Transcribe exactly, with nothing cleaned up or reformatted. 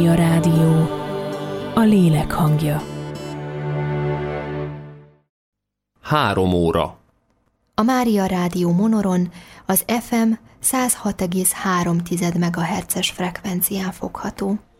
A rádió, a lélek hangja. Három óra. A Mária Rádió Monoron az ef em száz hat egész három megahertzes frekvencián fogható.